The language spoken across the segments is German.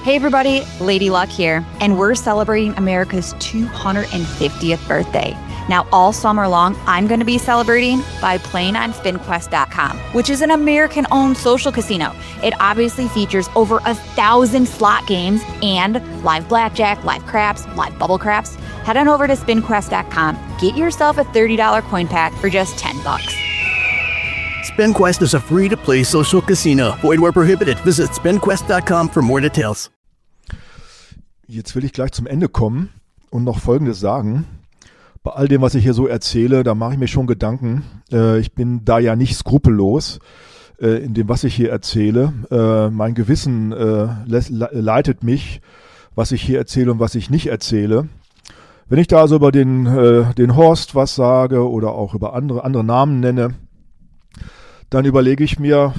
Hey everybody, Lady Luck here, and we're celebrating America's 250th birthday. Now, all summer long, I'm going to be celebrating by playing on SpinQuest.com, which is an American-owned social casino. It obviously features over 1,000 slot games and live blackjack, live craps, live bubble craps. Head on over to SpinQuest.com. Get yourself a $30 coin pack for just $10. SpinQuest is a free-to-play social casino. Void where prohibited. Visit SpinQuest.com for more details. Jetzt will ich gleich zum Ende kommen und noch Folgendes sagen. Bei all dem, was ich hier so erzähle, da mache ich mir schon Gedanken. Ich bin da ja nicht skrupellos in dem, was ich hier erzähle. Mein Gewissen leitet mich, was ich hier erzähle und was ich nicht erzähle. Wenn ich da also über den Horst was sage oder auch über andere Namen nenne, dann überlege ich mir,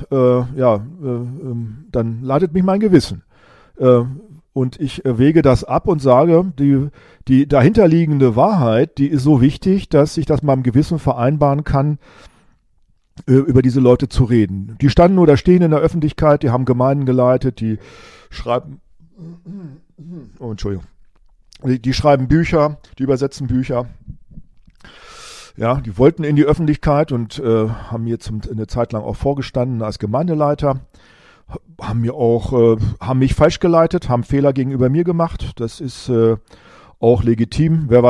dann leitet mich mein Gewissen. Und ich wege das ab und sage, die dahinterliegende Wahrheit, die ist so wichtig, dass ich das meinem Gewissen vereinbaren kann, über diese Leute zu reden. Die standen oder stehen in der Öffentlichkeit, die haben Gemeinden geleitet, die schreiben, die schreiben Bücher, die übersetzen Bücher. Ja, die wollten in die Öffentlichkeit und haben mir eine Zeit lang auch vorgestanden als Gemeindeleiter. Haben mich falsch geleitet, haben Fehler gegenüber mir gemacht. Das ist auch legitim. Wer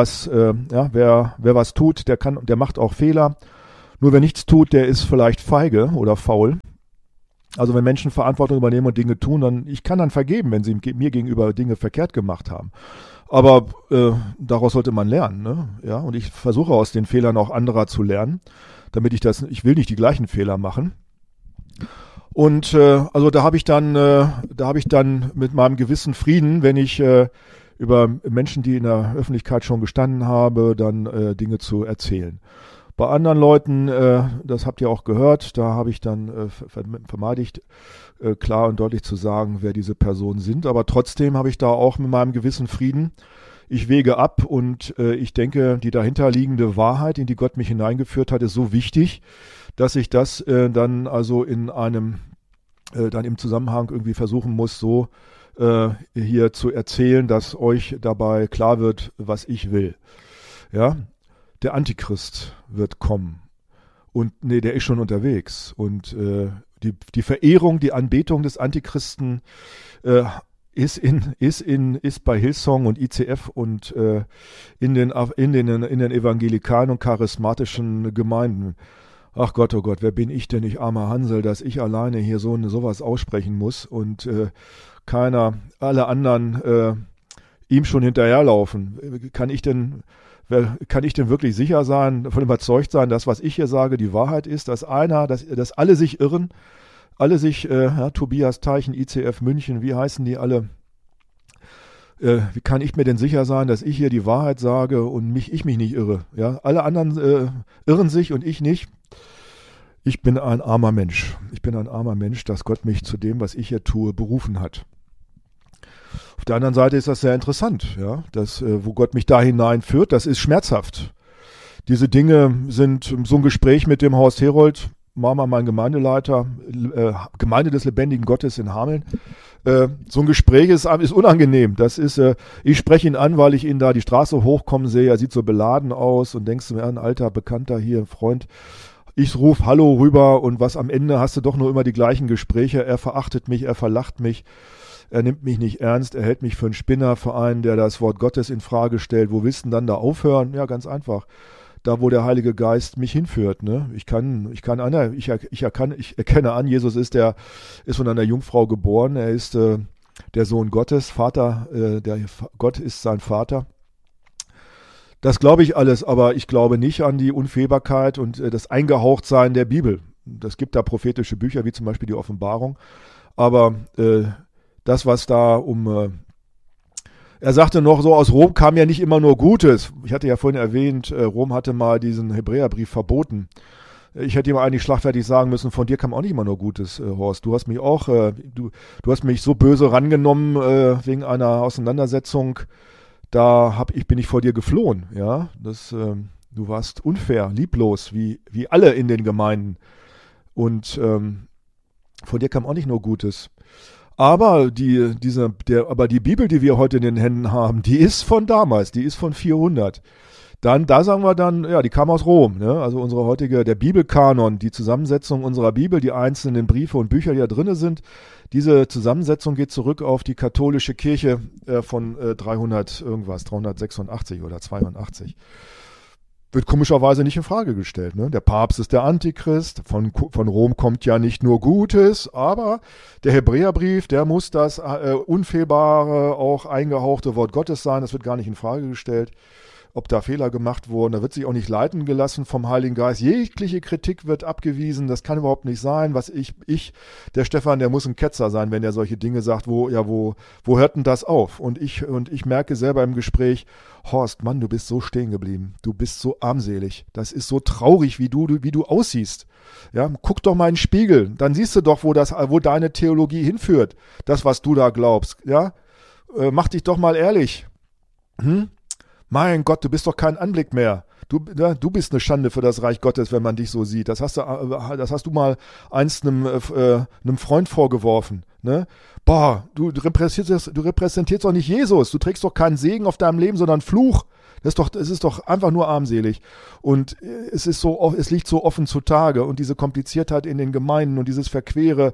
was tut, der macht auch Fehler. Nur wer nichts tut, der ist vielleicht feige oder faul. Also wenn Menschen Verantwortung übernehmen und Dinge tun, ich kann dann vergeben, wenn sie mir gegenüber Dinge verkehrt gemacht haben. Aber daraus sollte man lernen, ne? Ja, und ich versuche aus den Fehlern auch anderer zu lernen, damit ich will nicht die gleichen Fehler machen. Und also da habe ich dann mit meinem gewissen Frieden, wenn ich über Menschen, die in der Öffentlichkeit schon gestanden habe, dann Dinge zu erzählen. Bei anderen Leuten, das habt ihr auch gehört, da habe ich dann vermeidlich klar und deutlich zu sagen, wer diese Personen sind. Aber trotzdem habe ich da auch mit meinem gewissen Frieden. Ich wege ab und ich denke, die dahinterliegende Wahrheit, in die Gott mich hineingeführt hat, ist so wichtig, dass ich das dann also dann im Zusammenhang irgendwie versuchen muss, so hier zu erzählen, dass euch dabei klar wird, was ich will. Ja, der Antichrist wird kommen. Und der ist schon unterwegs. Und die Verehrung, die Anbetung des Antichristen ist bei Hillsong und ICF und in den evangelikalen und charismatischen Gemeinden. Ach Gott, oh Gott, wer bin ich denn, ich armer Hansel, dass ich alleine hier sowas aussprechen muss und alle anderen ihm schon hinterherlaufen. Kann ich denn wirklich sicher sein, davon überzeugt sein, dass was ich hier sage die Wahrheit ist, dass alle sich irren, Tobias Teichen, ICF München, wie heißen die alle? Wie kann ich mir denn sicher sein, dass ich hier die Wahrheit sage und ich mich nicht irre? Ja, alle anderen irren sich und ich nicht. Ich bin ein armer Mensch. Dass Gott mich zu dem, was ich hier tue, berufen hat. Auf der anderen Seite ist das sehr interessant, ja, wo Gott mich da hineinführt, das ist schmerzhaft. Diese Dinge sind so ein Gespräch mit dem Horst Herold, mein Gemeindeleiter, Gemeinde des lebendigen Gottes in Hameln. So ein Gespräch ist unangenehm. Ich spreche ihn an, weil ich ihn da die Straße hochkommen sehe. Er sieht so beladen aus und denkst mir, ein alter Bekannter hier, ein Freund. Ich rufe Hallo rüber und was am Ende hast du doch nur immer die gleichen Gespräche. Er verachtet mich, er verlacht mich. Er nimmt mich nicht ernst, er hält mich für einen Spinner, für einen, der das Wort Gottes in Frage stellt. Wo willst du denn dann da aufhören? Ja, ganz einfach. Da, wo der Heilige Geist mich hinführt, ne? Ich erkenne an, Jesus ist von einer Jungfrau geboren. Er ist der Sohn Gottes, Gott ist sein Vater. Das glaube ich alles, aber ich glaube nicht an die Unfehlbarkeit und das Eingehauchtsein der Bibel. Es gibt da prophetische Bücher, wie zum Beispiel die Offenbarung. Aber das, was da er sagte noch so, aus Rom kam ja nicht immer nur Gutes. Ich hatte ja vorhin erwähnt, Rom hatte mal diesen Hebräerbrief verboten. Ich hätte ihm eigentlich schlagfertig sagen müssen, von dir kam auch nicht immer nur Gutes, Horst. Du hast mich auch, du hast mich so böse rangenommen wegen einer Auseinandersetzung. Bin ich vor dir geflohen, ja. Du warst unfair, lieblos, wie alle in den Gemeinden. Und von dir kam auch nicht nur Gutes. Aber die Bibel, die wir heute in den Händen haben, die ist von damals, die ist von 400. Da sagen wir dann, ja, die kam aus Rom, ne? Also der Bibelkanon, die Zusammensetzung unserer Bibel, die einzelnen Briefe und Bücher, die da drinne sind, diese Zusammensetzung geht zurück auf die katholische Kirche von 386 oder 82. Wird komischerweise nicht in Frage gestellt, ne? Der Papst ist der Antichrist, von Rom kommt ja nicht nur Gutes, aber der Hebräerbrief, der muss das unfehlbare, auch eingehauchte Wort Gottes sein, das wird gar nicht in Frage gestellt. Ob da Fehler gemacht wurden, da wird sich auch nicht leiten gelassen vom Heiligen Geist. Jegliche Kritik wird abgewiesen, das kann überhaupt nicht sein. Der Stefan, der muss ein Ketzer sein, wenn er solche Dinge sagt, wo hört denn das auf? Und ich merke selber im Gespräch, Horst, Mann, du bist so stehen geblieben, du bist so armselig, das ist so traurig, wie du aussiehst. Ja, guck doch mal in den Spiegel, dann siehst du doch, wo deine Theologie hinführt, das, was du da glaubst. Ja, mach dich doch mal ehrlich. Mein Gott, du bist doch kein Anblick mehr. Du bist eine Schande für das Reich Gottes, wenn man dich so sieht. Das hast du mal einst einem Freund vorgeworfen. Ne? Boah, du repräsentierst doch nicht Jesus. Du trägst doch keinen Segen auf deinem Leben, sondern Fluch. Es ist doch einfach nur armselig. Und es liegt so offen zutage. Und diese Kompliziertheit in den Gemeinden und dieses verquere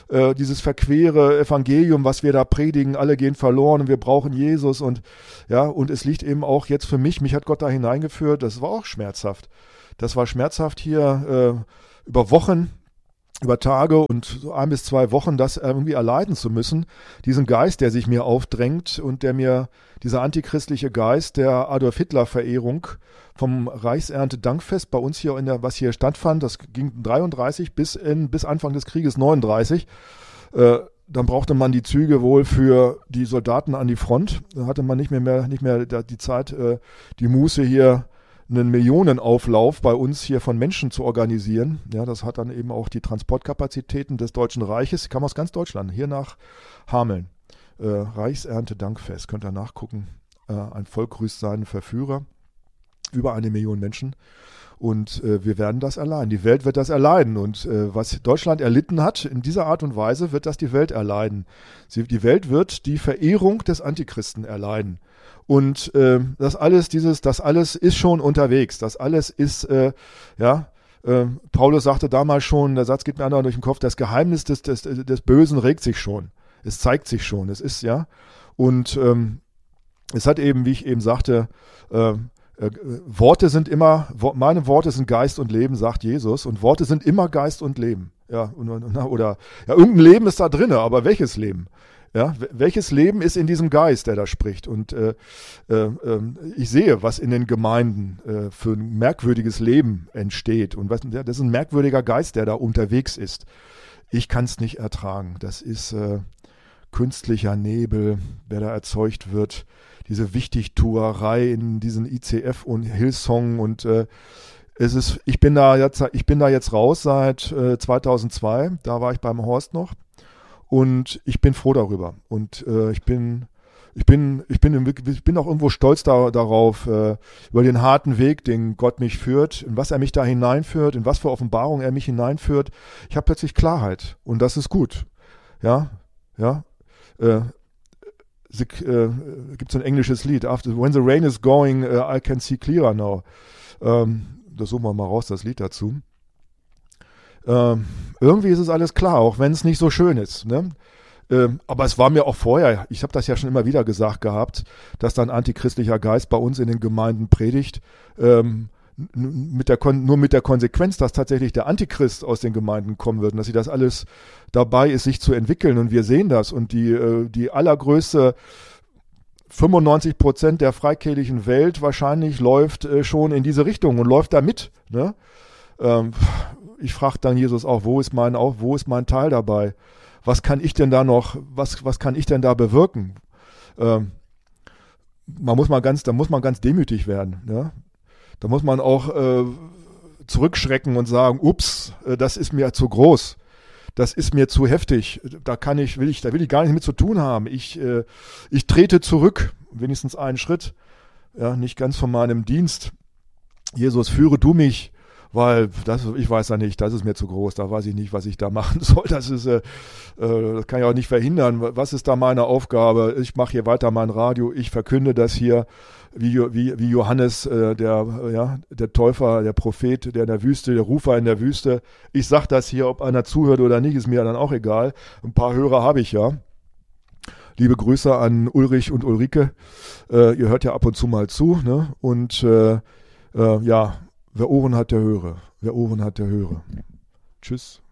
Evangelium, was wir da predigen, alle gehen verloren und wir brauchen Jesus. Und es liegt eben auch jetzt für mich hat Gott da hineingeführt, das war auch schmerzhaft. Das war schmerzhaft hier über Wochen, über Tage und so 1 bis 2 Wochen das irgendwie erleiden zu müssen. Diesen Geist, der sich mir aufdrängt und dieser antichristliche Geist der Adolf-Hitler-Verehrung vom Reichserntedankfest bei uns hier was hier stattfand, das ging 33 bis Anfang des Krieges 39. Dann brauchte man die Züge wohl für die Soldaten an die Front. Da hatte man nicht mehr die Zeit, die Muße hier einen Millionenauflauf bei uns hier von Menschen zu organisieren. Ja, das hat dann eben auch die Transportkapazitäten des Deutschen Reiches. Die kam aus ganz Deutschland, hier nach Hameln. Reichserntedankfest, könnt ihr nachgucken. Ein Volk grüßt seinen Verführer. Über 1 Million Menschen. Und wir werden das erleiden. Die Welt wird das erleiden. Und was Deutschland erlitten hat, in dieser Art und Weise wird das die Welt erleiden. Die Welt wird die Verehrung des Antichristen erleiden. Und das alles ist schon unterwegs. Das alles ist, Paulus sagte damals schon, der Satz geht mir andauernd durch den Kopf, das Geheimnis des Bösen regt sich schon. Es zeigt sich schon. Es ist, ja. Und es hat eben, wie ich eben sagte, meine Worte sind Geist und Leben, sagt Jesus. Und Worte sind immer Geist und Leben. Ja, irgendein Leben ist da drin, aber welches Leben? Ja, welches Leben ist in diesem Geist, der da spricht? Und ich sehe, was in den Gemeinden für ein merkwürdiges Leben entsteht. Und das ist ein merkwürdiger Geist, der da unterwegs ist. Ich kann es nicht ertragen. Das ist künstlicher Nebel, der da erzeugt wird. Diese Wichtigtuerei in diesen ICF und Hillsong und ich bin da jetzt raus seit 2002. Da war ich beim Horst noch. Und ich bin froh darüber. Und ich bin auch irgendwo stolz darauf, über den harten Weg, den Gott mich führt, in was er mich da hineinführt, in was für Offenbarung er mich hineinführt. Ich habe plötzlich Klarheit. Und das ist gut. Ja. Gibt so ein englisches Lied. When the rain is going, I can see clearer now. Das suchen wir mal raus, das Lied dazu. Irgendwie ist es alles klar, auch wenn es nicht so schön ist. Ne? Aber es war mir auch vorher, ich habe das ja schon immer wieder gesagt gehabt, dass da ein antichristlicher Geist bei uns in den Gemeinden predigt, nur mit der Konsequenz, dass tatsächlich der Antichrist aus den Gemeinden kommen wird und dass sie das alles dabei ist, sich zu entwickeln. Und wir sehen das. Und die allergrößte 95% der freikirchlichen Welt wahrscheinlich läuft schon in diese Richtung und läuft da mit. Ne? Ich frage dann Jesus auch, wo ist mein Teil dabei? Was kann ich denn da noch, was kann ich denn da bewirken? Da muss man ganz demütig werden. Ne? Da muss man auch zurückschrecken und sagen, ups, das ist mir zu groß. Das ist mir zu heftig. Da will ich gar nicht mit zu tun haben. Ich trete zurück, wenigstens einen Schritt, ja, nicht ganz von meinem Dienst. Jesus, führe du mich weil ich weiß ja nicht, das ist mir zu groß, da weiß ich nicht, was ich da machen soll. Das kann ich auch nicht verhindern. Was ist da meine Aufgabe? Ich mache hier weiter mein Radio, ich verkünde das hier, wie Johannes, der Täufer, der Prophet, der in der Wüste, der Rufer in der Wüste. Ich sage das hier, ob einer zuhört oder nicht, ist mir dann auch egal. Ein paar Hörer habe ich ja. Liebe Grüße an Ulrich und Ulrike. Ihr hört ja ab und zu mal zu, ne? Und wer Ohren hat, der höre. Wer Ohren hat, der höre. Tschüss.